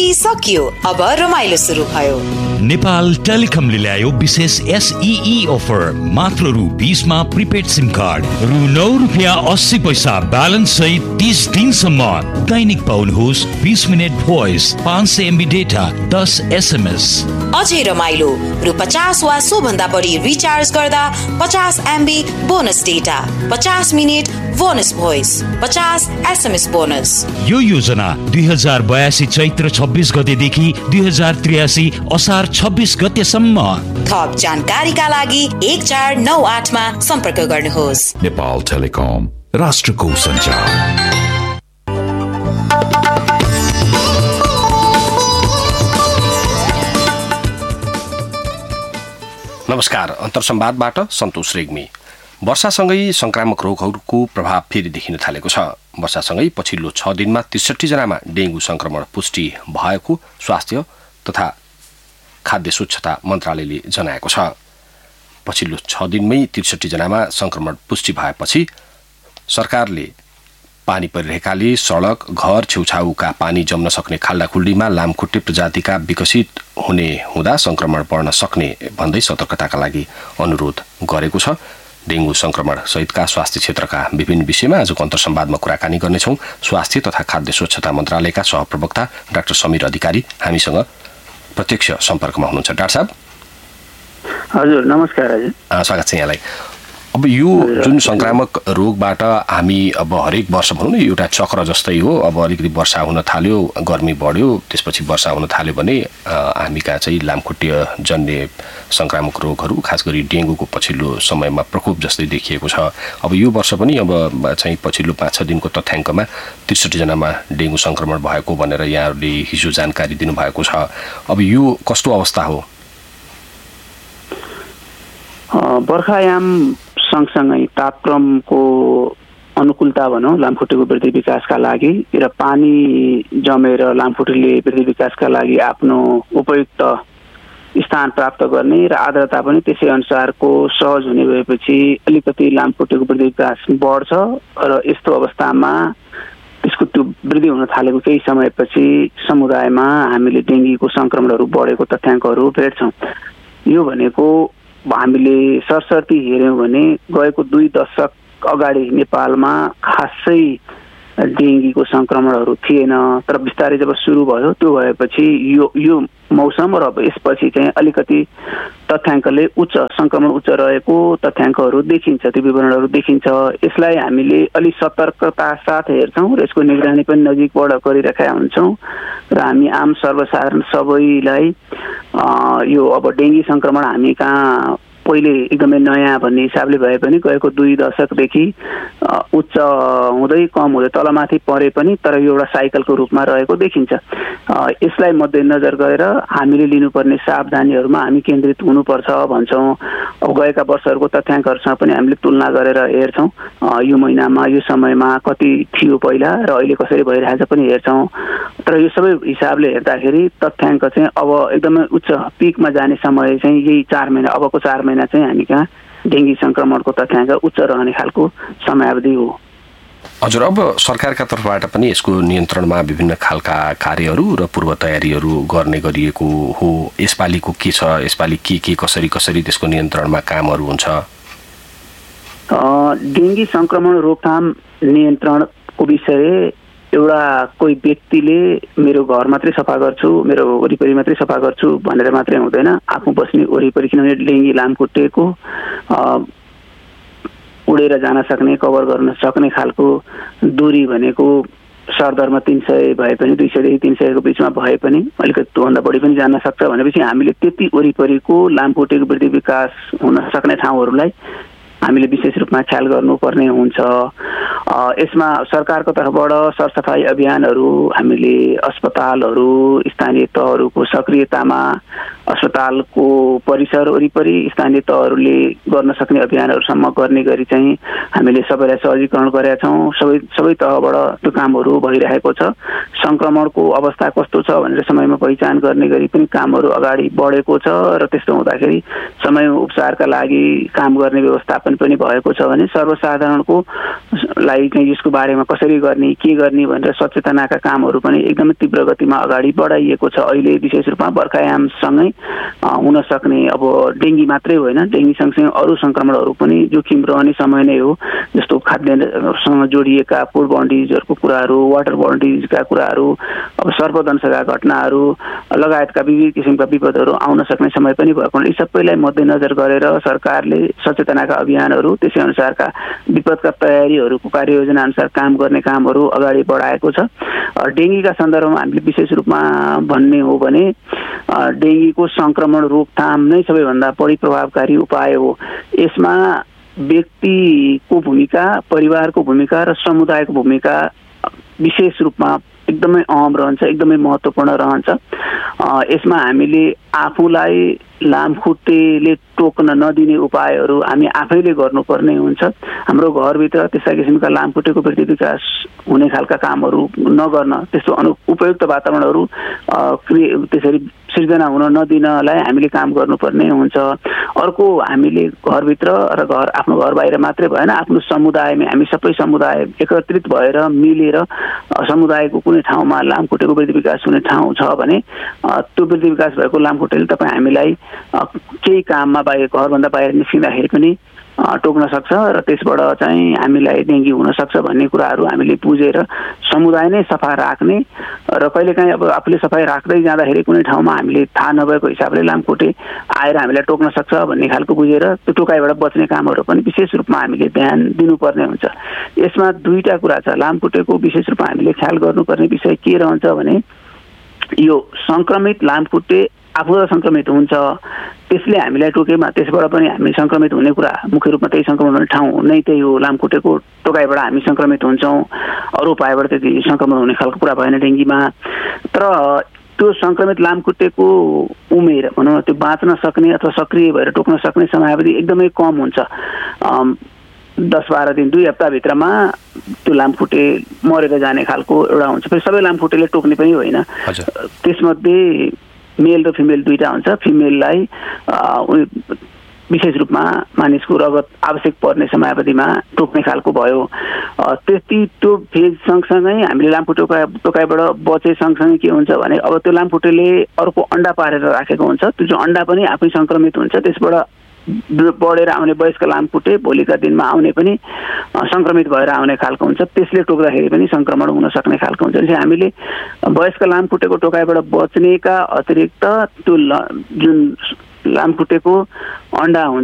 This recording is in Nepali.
सकियो, अब रमाइलो सुरु भयो। नेपाल टेलिकमले ल्यायो विशेष SEE अफर। मात्र रु20 मा प्रिपेड सिम कार्ड, रु9.80 ब्यालेन्स सहित 30 दिनसम्म। दैनिक पाउनुहोस् 20 minute voice, 500 MB data, 10 SMS। अझै रमाइलो, रु50 वा सो भन्दा बढी रिचार्ज गर्दा 50 MB bonus data, 50 minute bonus voice, 50 SMS bonus. यो योजना 2082 चैत्र 26 गतेदेखि 2083 असार 26 गतेसम्म। थप जानकारीका लागि 1498 मा सम्पर्क गर्नुहोस्। नेपाल टेलिकम, राष्ट्रको सञ्चार। नमस्कार, अन्तर्संवादबाट सन्तोष रेग्मी। वर्षासँगै संक्रामक रोगहरूको प्रभाव फेरि देखिन थालेको छ। वर्षासँगै पछिल्लो 6 दिनमा 63 जनामा डेङ्गु संक्रमण पुष्टि भएको स्वास्थ्य तथा खाद्य स्वच्छता मन्त्रालयले जनाएको छ। पछिल्लो 6 दिनमै 63 जनामा संक्रमण पुष्टि भएपछि सरकारले पानी परिरहेकाले सडक, घर छेउछाउका पानी जम्न सक्ने खाल्डाखुल्डीमा लामखुट्टे प्रजातिका विकसित हुने हुँदा संक्रमण बढ्न सक्ने भन्दै सतर्कताका लागि अनुरोध गरेको छ। डेङ्गु संक्रमण सहितका स्वास्थ्य क्षेत्रका विभिन्न विषयमा आजको अन्तर्संवादमा कुराकानी गर्नेछौँ। स्वास्थ्य तथा खाद्य स्वच्छता मन्त्रालयका सहप्रवक्ता डाक्टर समीर अधिकारी हामीसँग प्रत्यक्ष सम्पर्कमा हुनुहुन्छ। डाक्टर साहब हजुर, नमस्कार। हजुर, स्वागत छ यहाँलाई। अब यो जुन संक्रामक रोगबाट हामी अब हरेक वर्ष भनौँ न एउटा चक्र जस्तै हो। अब अलिकति वर्षा हुन थाल्यो, गर्मी बढ्यो, त्यसपछि वर्षा हुन थाल्यो भने हामीका चाहिँ लामखुट्टे जन्य संक्रामक रोगहरू खास गरी डेङ्गुको पछिल्लो समयमा प्रकोप जस्तै देखिएको छ। अब यो वर्ष पनि अब चाहिँ पछिल्लो 5-6 दिनको तथ्याङ्कमा 63 जनामा डेङ्गु संक्रमण भएको भनेर यहाँहरूले हिजो जानकारी दिनुभएको छ। अब यो कस्तो अवस्था हो? बर्खायाम सँगसँगै तापक्रमको अनुकूलता भनौँ लामखुट्टेको वृद्धि विकासका लागि र पानी जमेर लामखुट्टेले वृद्धि विकासका लागि आफ्नो उपयुक्त स्थान प्राप्त गर्ने र आर्द्रता पनि त्यसै अनुसारको सहज हुने भएपछि अलिकति लामखुट्टेको वृद्धि विकास बढ्छ र यस्तो अवस्थामा त्यसको त्यो वृद्धि हुन थालेको केही समयपछि समुदायमा हामीले डेङ्गुको संक्रमणहरू बढेको तथ्याङ्कहरू भेट्छौँ। यो भनेको हामीले सरसर्ती हेऱ्यौँ भने गएको 2 दशक अगाडि नेपालमा खासै डेङ्गुको संक्रमणहरू थिएन, तर बिस्तारै जब सुरु भयो त्यो भएपछि यो मौसम र यसपछि चाहिँ अलिकति तथ्याङ्कले संक्रमण उच्च रहेको तथ्याङ्कहरू देखिन्छ, त्यो विवरणहरू देखिन्छ। यसलाई हामीले अलि सतर्कता साथ हेर्छौँ र यसको निगरानी पनि नजिकबाट गरिरहेका हुन्छौँ र हामी आम सर्वसाधारण सबैलाई यो अब डेङ्गु संक्रमण हामी कहाँ पहिले एकदमै नयाँ भन्ने हिसाबले भए पनि गएको 2 दशकदेखि उच्च हुँदै कम हुँदै तलमाथि परे पनि तर यो एउटा साइकलको रूपमा रहेको देखिन्छ। यसलाई मध्यनजर गरेर हामीले लिनुपर्ने सावधानीहरूमा हामी केन्द्रित हुनुपर्छ भन्छौँ। अब गएका वर्षहरूको तथ्याङ्कहरूसँग पनि हामीले तुलना गरेर हेर्छौँ। यो महिनामा यो समयमा कति थियो पहिला र अहिले कसरी भइरहेछ पनि हेर्छौँ। तर यो सबै हिसाबले हेर्दाखेरि तथ्याङ्क चाहिँ अब एकदमै उच्च पिकमा जाने समय चाहिँ यही 4 महिना, अबको 4 महिना चाहिँ हामी कहाँ डेङ्गु संक्रमणको तथ्याङ्क उच्च रहने खालको समयावधि हो। हजुर, अब सरकारका तर्फबाट पनि यसको नियन्त्रणमा विभिन्न खालका कार्यहरू र पूर्व तयारीहरू गर्ने गरिएको हो। यसपालिको के छ? यसपालि के कसरी त्यसको नियन्त्रणमा कामहरू हुन्छ? डेङ्गु संक्रमण रोकथाम नियन्त्रणको विषय एउटा कोही व्यक्तिले मेरो घर मात्रै सफा गर्छु, मेरो वरिपरि मात्रै सफा गर्छु भनेर मात्रै हुँदैन। आफू बस्ने वरिपरि किनभने डेङ्गु लामखुट्टेको उडेर जान सक्ने, कभर गर्न सक्ने खालको दूरी भनेको सरदरमा 300 भए पनि 200 देखि 300 को बिचमा भए पनि अलिकति त्योभन्दा बढी पनि जान सक्छ भनेपछि हामीले त्यति वरिपरिको लामखुट्टेको वृद्धि विकास हुन सक्ने ठाउँहरूलाई हामीले विशेष रूपमा ख्याल गर्नुपर्ने हुन्छ। यसमा सरकारको तर्फबाट सरसफाई अभियानहरू हामीले अस्पतालहरू स्थानीय तहहरूको सक्रियतामा अस्पतालको परिसर वरिपरि स्थानीय तहहरूले गर्न सक्ने अभियानहरूसम्म गर्ने गरी चाहिँ हामीले सबैलाई सहजीकरण गरेका छौँ। सबै तहबाट त्यो कामहरू भइरहेको छ। संक्रमणको अवस्था कस्तो छ भनेर समयमा पहिचान गर्ने गरी पनि कामहरू अगाडि बढेको छ र त्यस्तो हुँदाखेरि समयमा उपचारका लागि काम गर्ने व्यवस्थापन पनि भएको छ भने सर्वसाधारणको लागि चाहिँ यसको बारेमा कसरी गर्ने के गर्ने भनेर सचेतनाका कामहरू पनि एकदमै तीव्र गतिमा अगाडि बढाइएको छ। अहिले विशेष रूपमा बर्खायामसँगै हुन सक्ने अब डेङ्गी मात्रै होइन, डेङ्गी सँगसँगै अरू संक्रमणहरू पनि जोखिम रहने समय नै हो, जस्तो खाद्यान्नसँग जोडिएका फुड बोर्न डिजिजहरूको कुराहरू, वाटर बोर्न डिजिजका कुराहरू, अब सर्पदंशका घटनाहरू लगायतका विविध किसिमका विपदहरू आउन सक्ने समय पनि भएको यी सबैलाई मध्यनजर गरेर सरकारले सचेतनाका अभियानहरू त्यसै अनुसारका विपदका तयारीहरूको कार्ययोजना अनुसार काम गर्ने कामहरू अगाडि बढाएको छ। डेङ्गीका सन्दर्भमा हामीले विशेष रूपमा भन्ने हो भने डेङ्गीको संक्रमण रोकथाम नै सबैभन्दा बढी प्रभावकारी उपाय हो। यसमा व्यक्तिको भूमिका, परिवारको भूमिका र समुदायको भूमिका विशेष रूपमा एकदमै अहम रहन्छ, एकदमै महत्त्वपूर्ण रहन्छ। यसमा हामीले आफूलाई लामखुट्टेले टोक्न नदिने उपायहरू हामी आफैले गर्नुपर्ने हुन्छ। हाम्रो घरभित्र त्यस्ता किसिमका लामखुट्टेको वृद्धि विकास हुने खालका कामहरू नगर्न, त्यस्तो उपयुक्त वातावरणहरू त्यसरी सिर्जना हुन नदिनलाई हामीले काम गर्नुपर्ने हुन्छ। अर्को, हामीले घरभित्र र आफ्नो घर बाहिर मात्रै भएन, आफ्नो समुदायमा हामी सबै समुदाय एकत्रित भएर मिलेर समुदायको कुनै ठाउँमा लामखुट्टेको वृद्धि विकास हुने ठाउँ छ भने त्यो वृद्धि विकास भएको लामखुट्टेले तपाईँ हामीलाई केही काममा बाहिर घरभन्दा बाहिर निस्किँदाखेरि पनि टोक्न सक्छ र त्यसबाट चाहिँ हामीलाई डेङ्गी हुन सक्छ भन्ने कुराहरू हामीले बुझेर समुदाय नै सफा राख्ने र कहिलेकाहीँ अब आफूले सफाइ राख्दै जाँदाखेरि कुनै ठाउँमा हामीले थाहा नभएको हिसाबले लामखुट्टे आएर हामीलाई टोक्न सक्छ भन्ने खालको बुझेर त्यो टोकाइबाट बच्ने कामहरू पनि विशेष रूपमा हामीले ध्यान दिनुपर्ने हुन्छ। यसमा दुईटा कुरा छ। लामखुट्टेको विशेष रूपमा हामीले ख्याल गर्नुपर्ने विषय के रहन्छ भने यो सङ्क्रमित लामखुट्टे आफू सङ्क्रमित हुन्छ, त्यसले हामीलाई टोकेमा त्यसबाट पनि हामी सङ्क्रमित हुने कुरा, मुख्य रूपमा त्यही सङ्क्रमण हुने ठाउँ नै त्यही हो। लामखुट्टेको टोकाइबाट हामी सङ्क्रमित हुन्छौँ, अरू उपायबाट त्यति सङ्क्रमण हुने खालको कुरा भएन डेङ्गीमा। तर त्यो सङ्क्रमित लामखुट्टेको उमेर भनौँ त्यो बाँच्न सक्ने अथवा सक्रिय भएर टोक्न सक्ने समयावधि एकदमै कम हुन्छ। 10-12 दिन 2 हप्ताभित्रमा त्यो लामखुट्टे मरेर जाने खालको एउटा हुन्छ। फेरि सबै लामखुट्टेले टोक्ने पनि होइन, त्यसमध्ये मेल र फिमेल दुईटा हुन्छ। फिमेललाई विशेष रूपमा मानिसको रगत आवश्यक पर्ने समयावधिमा टोक्ने खालको भयो। त्यो फेज सँगसँगै हामीले लामखुट्टे टोकाइबाट बचे सँगसँगै के हुन्छ भने अब त्यो लामखुट्टेले अर्को अन्डा पारेर राखेको हुन्छ, त्यो जो अन्डा पनि आफै सङ्क्रमित हुन्छ, त्यसबाट बढेर आउने वयस्क लामखुट्टे भोलिका दिनमा आउने पनि सङ्क्रमित भएर आउने खालको हुन्छ, त्यसले टोक्दाखेरि पनि सङ्क्रमण हुन सक्ने खालको हुन्छ। त्यसैले हामीले वयस्क लामखुट्टेको टोकाइबाट बच्नेका अतिरिक्त त्यो जुन लामखुट्टेको अन्डा हुन्छ